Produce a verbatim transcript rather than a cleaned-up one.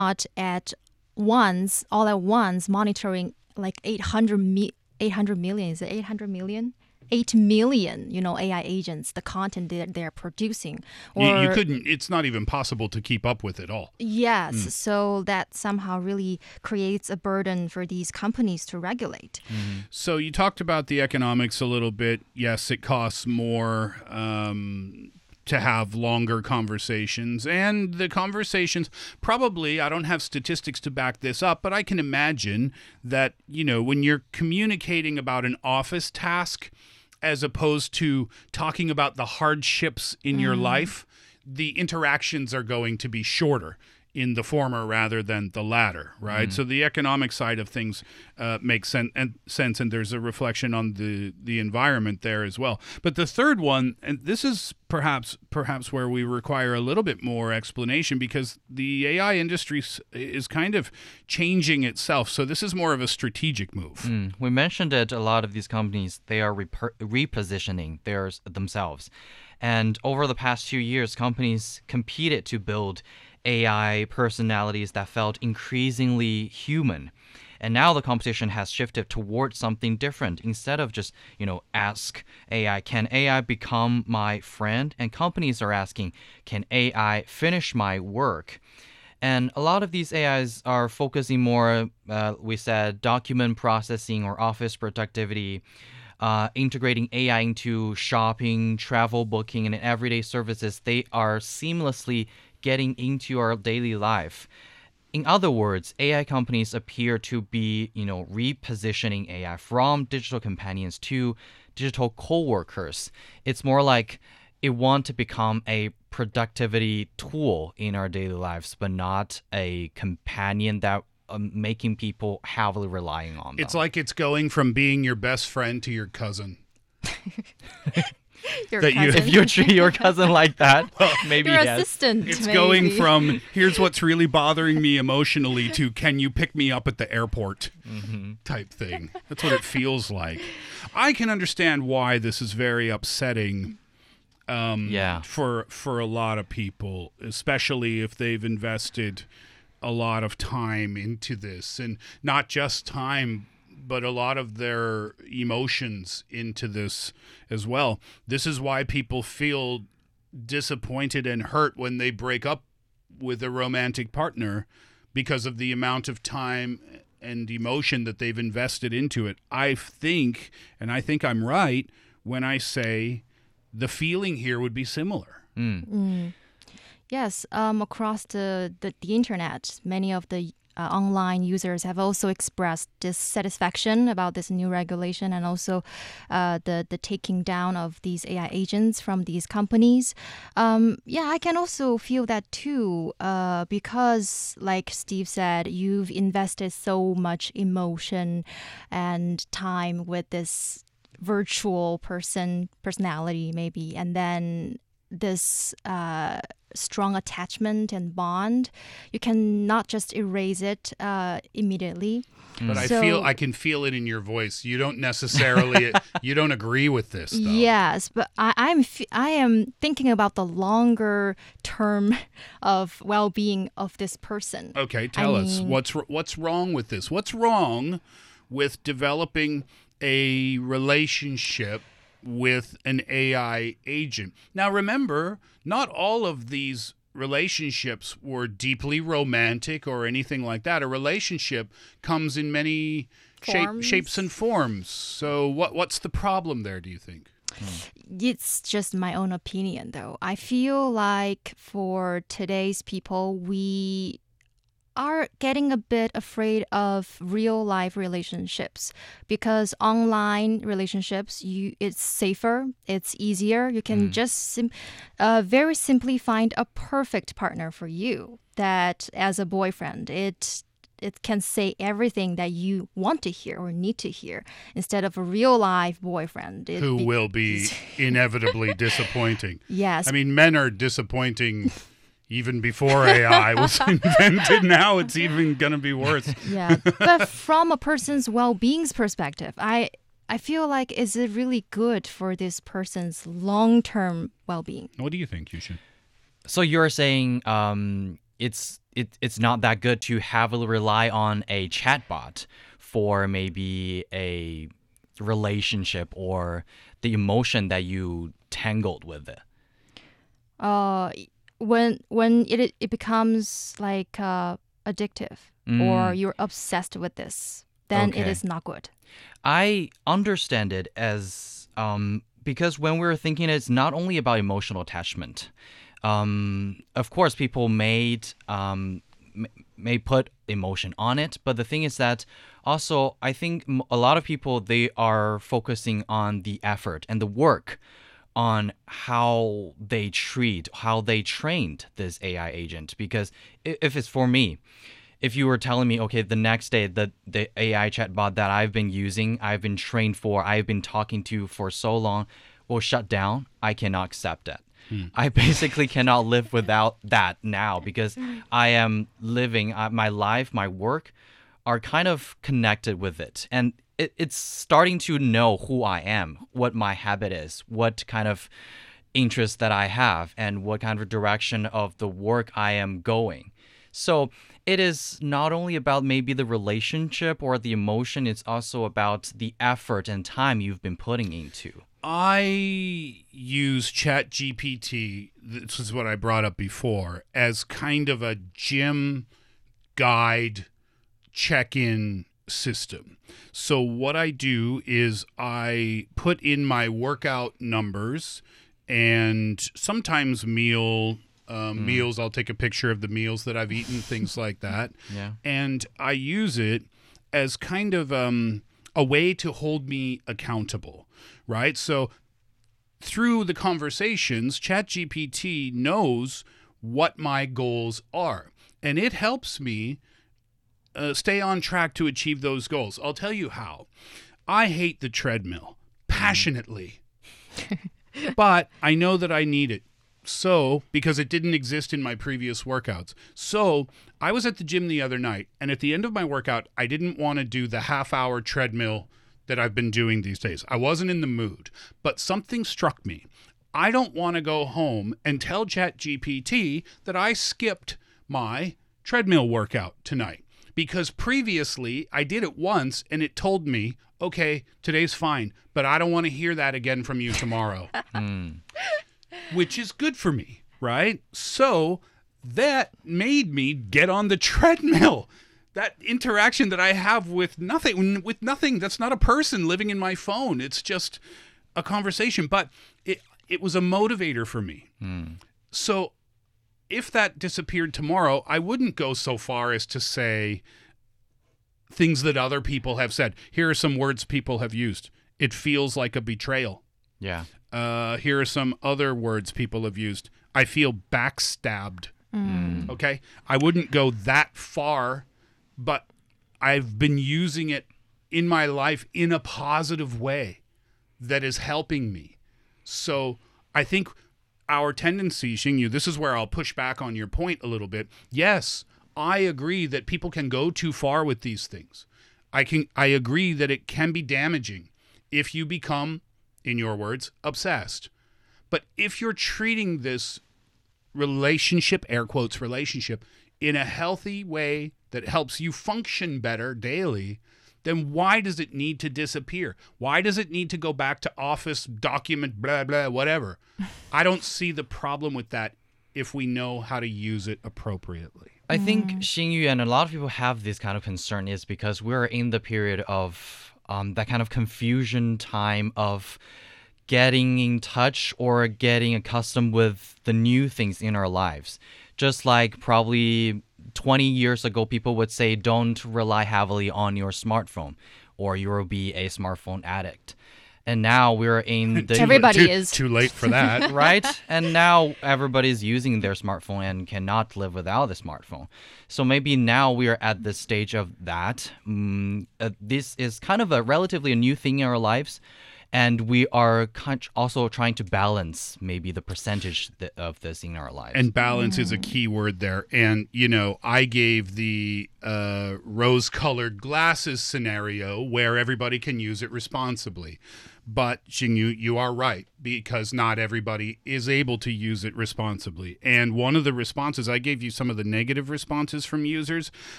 not at once, all at once, monitoring like eight hundred, mi- eight hundred million. Is it eight hundred million? eight million, you know, A I agents, the content that they're producing. Or, you, you couldn't, it's not even possible to keep up with it all. Yes. Mm. So that somehow really creates a burden for these companies to regulate. Mm-hmm. So you talked about the economics a little bit. Yes, it costs more um, to have longer conversations. And the conversations, probably, I don't have statistics to back this up, but I can imagine that, you know, when you're communicating about an office task, as opposed to talking about the hardships in mm. your life, the interactions are going to be shorter in the former rather than the latter, right? Mm. So the economic side of things uh, makes sen- and sense, and there's a reflection on the, the environment there as well. But the third one, and this is perhaps perhaps where we require a little bit more explanation, because the A I industry is kind of changing itself. So this is more of a strategic move. Mm. We mentioned that a lot of these companies, they are rep- repositioning theirs themselves. And over the past few years, companies competed to build A I personalities that felt increasingly human. And now the competition has shifted towards something different. Instead of just, you know, ask A I, can A I become my friend? And companies are asking, can A I finish my work? And a lot of these A Is are focusing more, uh, we said, document processing or office productivity, uh, integrating A I into shopping, travel booking, and everyday services. They are seamlessly getting into our daily life. In other words, A I companies appear to be, you know, repositioning A I from digital companions to digital co-workers. It's more like it wants to become a productivity tool in our daily lives, but not a companion that um, making people heavily relying on them. It's like it's going from being your best friend to your cousin. Your that cousin. you, if you treat your cousin like that, well, maybe your yes. assistant. It's maybe. going from here's what's really bothering me emotionally to can you pick me up at the airport mm-hmm. type thing. That's what it feels like. I can understand why this is very upsetting. Um, yeah. For for a lot of people, especially if they've invested a lot of time into this, and not just time, but a lot of their emotions into this as well. This is why people feel disappointed and hurt when they break up with a romantic partner, because of the amount of time and emotion that they've invested into it. I think, and I think I'm right, when I say the feeling here would be similar. Mm. Mm. Yes, um, across the, the, the internet, many of the Uh, online users have also expressed dissatisfaction about this new regulation, and also uh, the the taking down of these A I agents from these companies. Um, yeah, I can also feel that too, uh, because, like Steve said, you've invested so much emotion and time with this virtual person personality, maybe, and then this uh, strong attachment and bond, you cannot just erase it uh, immediately. But so, I feel I can feel it in your voice. You don't necessarily you don't agree with this, though. Yes, but I, I'm I am thinking about the longer term of well-being of this person. Okay, tell I us mean, what's what's wrong with this? What's wrong with developing a relationship with an A I agent? Now, remember, not all of these relationships were deeply romantic or anything like that. A relationship comes in many shape, shapes and forms. So what what's the problem there, do you think? It's just my own opinion, though. I feel like for today's people, we are getting a bit afraid of real life relationships, because online relationships, you it's safer, it's easier. You can mm. just sim- uh, very simply find a perfect partner for you that as a boyfriend, it it can say everything that you want to hear or need to hear, instead of a real life boyfriend. It Who be- will be inevitably disappointing. Yes. I mean, men are disappointing even before A I was invented. Now it's even going to be worse. Yeah. But from a person's well-being's perspective, I I feel like, is it really good for this person's long-term well-being? What do you think, Yushin? So you're saying um, it's it, it's not that good to heavily rely on a chatbot for maybe a relationship or the emotion that you tangled with it. Uh, when when it it becomes like uh, addictive or you're obsessed with this, then it Okay. is not good. I understand it as um, because when we're thinking, it's not only about emotional attachment. Um, of course, people made um, m- may put emotion on it, but the thing is that also I think m- a lot of people, they are focusing on the effort and the work on how they treat, how they trained this A I agent. Because i- if it's for me, if you were telling me, okay, the next day the the A I chatbot that I've been using, I've been trained for, I've been talking to for so long, will shut down, I cannot accept that. I basically cannot live without that now because I am living uh, my life, my work are kind of connected with it. And it, it's starting to know who I am, what my habit is, what kind of interest that I have, and what kind of direction of the work I am going. So it is not only about maybe the relationship or the emotion, it's also about the effort and time you've been putting into. I use ChatGPT, this is what I brought up before, as kind of a gym guide check-in system. So what I do is I put in my workout numbers and sometimes meal um, meals. I'll take a picture of the meals that I've eaten, things like that. Yeah. And I use it as kind of um, a way to hold me accountable, right? So through the conversations, ChatGPT knows what my goals are, and it helps me uh, stay on track to achieve those goals. I'll tell you how. I hate the treadmill passionately, but I know that I need it. So, because it didn't exist in my previous workouts. So, I was at the gym the other night, and at the end of my workout, I didn't want to do the half hour treadmill that I've been doing these days. I wasn't in the mood, but something struck me. I don't want to go home and tell ChatGPT that I skipped my treadmill workout tonight because previously I did it once and it told me, okay, today's fine, but I don't want to hear that again from you tomorrow. Which is good for me, right? So that made me get on the treadmill. That interaction that I have with nothing, with nothing, that's not a person living in my phone. It's just a conversation. But it it was a motivator for me. So if that disappeared tomorrow, I wouldn't go so far as to say things that other people have said. Here are some words people have used. It feels like a betrayal. Yeah. Uh, here are some other words people have used. I feel backstabbed. Okay? I wouldn't go that far, but I've been using it in my life in a positive way that is helping me. So I think our tendency, Xingyu, this is where I'll push back on your point a little bit. Yes, I agree that people can go too far with these things. I can. I agree that it can be damaging if you become, in your words, obsessed. But if you're treating this relationship, air quotes relationship, in a healthy way that helps you function better daily, then why does it need to disappear? Why does it need to go back to office document, blah, blah, whatever? I don't see the problem with that if we know how to use it appropriately. I think Xingyu and a lot of people have this kind of concern is because we're in the period of um, that kind of confusion time of getting in touch or getting accustomed with the new things in our lives. Just like probably twenty years ago, people would say, don't rely heavily on your smartphone or you will be a smartphone addict. And now we're in the... Everybody too, is. Too late for that. Right? And now everybody's using their smartphone and cannot live without a smartphone. So maybe now we are at this stage of that. Mm, uh, this is kind of a relatively a new thing in our lives. And we are kind also trying to balance maybe the percentage th- of this in our lives. And balance is a key word there. And, you know, I gave the uh, rose-colored glasses scenario where everybody can use it responsibly. But Xingyu, you are right, because not everybody is able to use it responsibly. And one of the responses, I gave you some of the negative responses from users,